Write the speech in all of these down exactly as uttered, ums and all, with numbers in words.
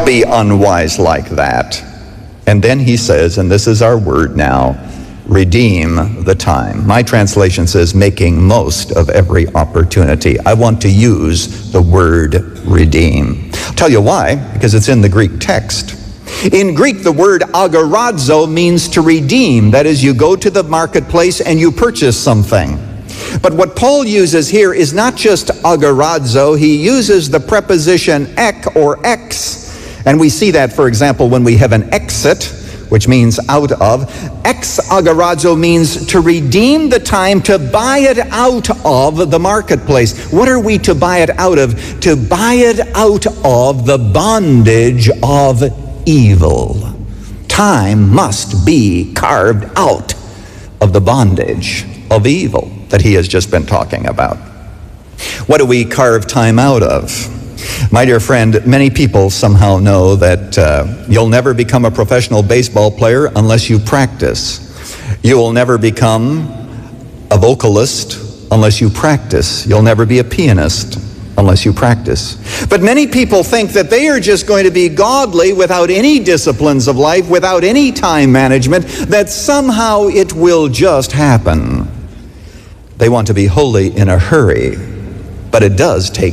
be unwise like that. And then he says, and this is our word now, redeem the time. My translation says making most of every opportunity. I want to use the word redeem. I'll tell you why, because it's in the Greek text. In Greek, the word agorazo means to redeem. That is, you go to the marketplace and you purchase something. But what Paul uses here is not just agorazo. He uses the preposition ek or ex. And we see that, for example, when we have an exit, which means out of. Ex agorazo means to redeem the time, to buy it out of the marketplace. What are we to buy it out of? To buy it out of the bondage of evil. Time must be carved out of the bondage of evil that he has just been talking about. What do we carve time out of? My dear friend, many people somehow know that uh, you'll never become a professional baseball player unless you practice. You will never become a vocalist unless you practice. You'll never be a pianist unless you practice. But many people think that they are just going to be godly without any disciplines of life, without any time management, that somehow it will just happen. They want to be holy in a hurry, but it does take.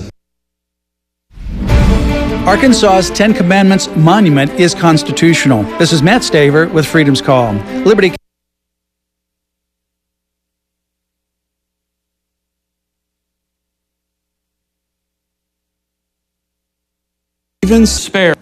Arkansas's Ten Commandments Monument is constitutional. This is Matt Staver with Freedom's Call. Liberty. Even spare,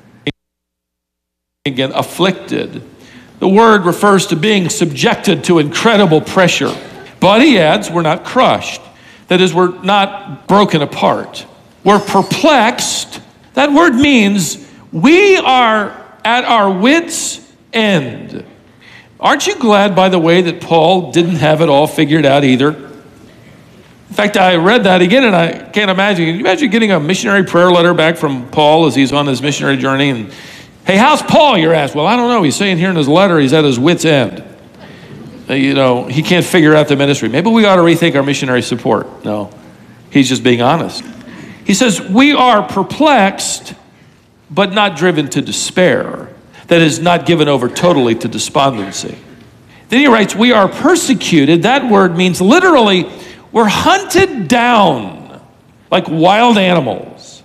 again, afflicted. The word refers to being subjected to incredible pressure. But he adds, we're not crushed. That is, we're not broken apart. We're perplexed. That word means we are at our wits' end. Aren't you glad, by the way, that Paul didn't have it all figured out either? In fact, I read that again, and I can't imagine. Can you imagine getting a missionary prayer letter back from Paul as he's on his missionary journey? And, hey, how's Paul, you're asked? Well, I don't know. He's saying here in his letter he's at his wits' end. Uh, you know, he can't figure out the ministry. Maybe we ought to rethink our missionary support. No, he's just being honest. He says, we are perplexed, but not driven to despair. That is, not given over totally to despondency. Then he writes, we are persecuted. That word means literally, we're hunted down like wild animals.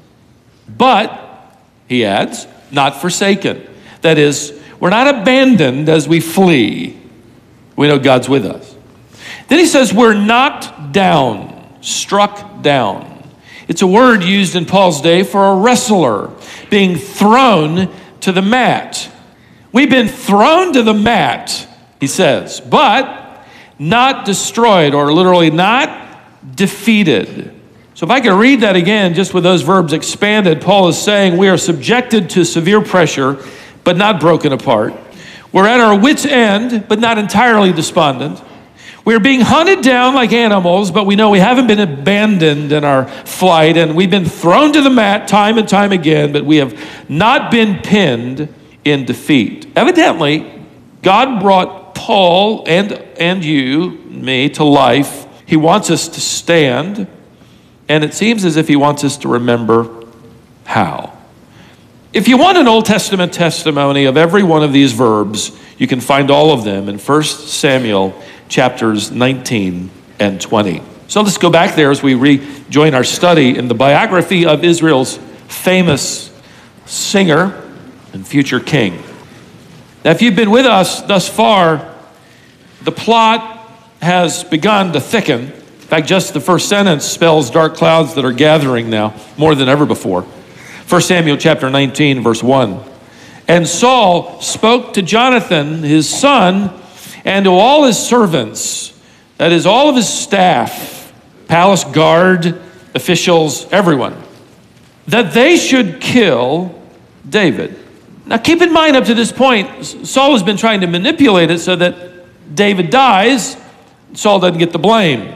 But, he adds, not forsaken. That is, we're not abandoned as we flee. We know God's with us. Then he says, we're knocked down, struck down. It's a word used in Paul's day for a wrestler being thrown to the mat. We've been thrown to the mat, he says, but not destroyed, or literally not defeated. So if I could read that again, just with those verbs expanded, Paul is saying we are subjected to severe pressure, but not broken apart. We're at our wits' end, but not entirely despondent. We're being hunted down like animals, but we know we haven't been abandoned in our flight, and we've been thrown to the mat time and time again, but we have not been pinned in defeat. Evidently, God brought Paul and, and you, me, to life. He wants us to stand, and it seems as if he wants us to remember how. If you want an Old Testament testimony of every one of these verbs, you can find all of them in First Samuel chapters nineteen and twenty. So let's go back there as we rejoin our study in the biography of Israel's famous singer and future king. Now, if you've been with us thus far, the plot has begun to thicken. In fact, just the first sentence spells dark clouds that are gathering now more than ever before. First Samuel chapter nineteen, verse one. And Saul spoke to Jonathan, his son, and to all his servants, that is, all of his staff, palace guard, officials, everyone, that they should kill David. Now keep in mind, up to this point, Saul has been trying to manipulate it so that David dies, Saul doesn't get the blame.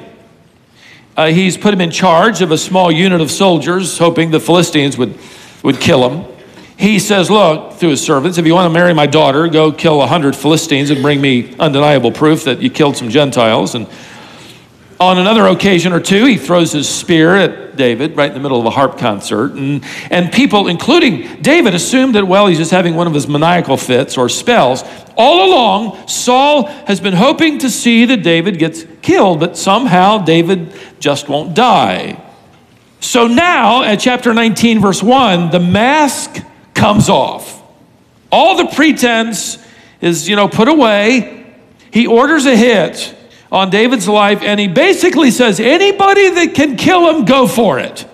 Uh, he's put him in charge of a small unit of soldiers, hoping the Philistines would, would kill him. He says, look, through his servants, if you want to marry my daughter, go kill a hundred Philistines and bring me undeniable proof that you killed some Gentiles. And On another occasion or two, he throws his spear at David right in the middle of a harp concert. And, and people, including David, assumed that, well, he's just having one of his maniacal fits or spells. All along, Saul has been hoping to see that David gets killed, but somehow David just won't die. So now, at chapter nineteen, verse one, the mask comes off. All the pretense is, you know, put away. He orders a hit on David's life, and he basically says, anybody that can kill him, go for it.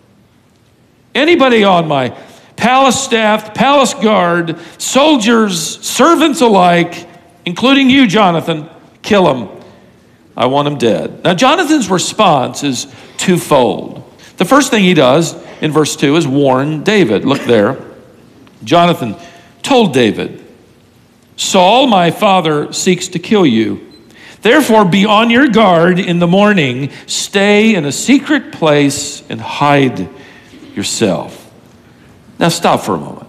Anybody on my palace staff, palace guard, soldiers, servants alike, including you, Jonathan, kill him. I want him dead. Now, Jonathan's response is twofold. The first thing he does in verse two is warn David. Look there. Jonathan told David, Saul, my father, seeks to kill you. Therefore, be on your guard in the morning. Stay in a secret place and hide yourself. Now, stop for a moment.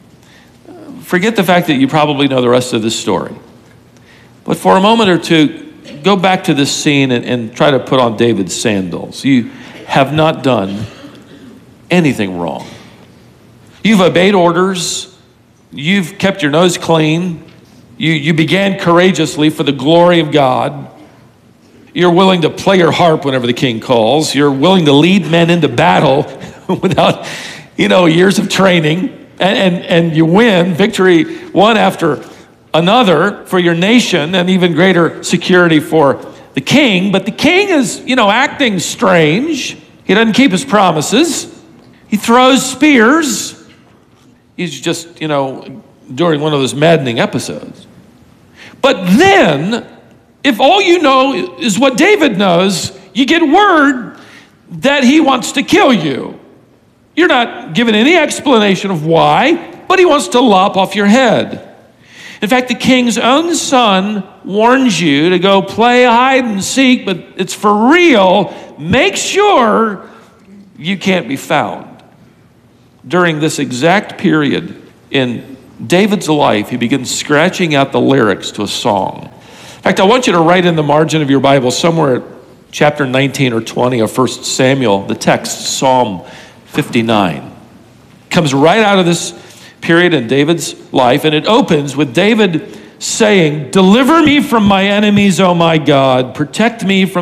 Forget the fact that you probably know the rest of this story. But for a moment or two, go back to this scene and, and try to put on David's sandals. You have not done anything wrong. You've obeyed orders. You've kept your nose clean. You, you began courageously for the glory of God. You're willing to play your harp whenever the king calls. You're willing to lead men into battle without, you know, years of training. And, and, and you win victory one after another for your nation and even greater security for the king. But the king is, you know, acting strange. He doesn't keep his promises. He throws spears. He's just, you know, during one of those maddening episodes. But then, if all you know is what David knows, you get word that he wants to kill you. You're not given any explanation of why, but he wants to lop off your head. In fact, the king's own son warns you to go play hide and seek, but it's for real. Make sure you can't be found. During this exact period in David's life, he begins scratching out the lyrics to a song. In fact, I want you to write in the margin of your Bible somewhere at chapter nineteen or twenty of First Samuel, the text, Psalm fifty-nine. Comes right out of this period in David's life, and it opens with David saying, "Deliver me from my enemies, O my God. Protect me from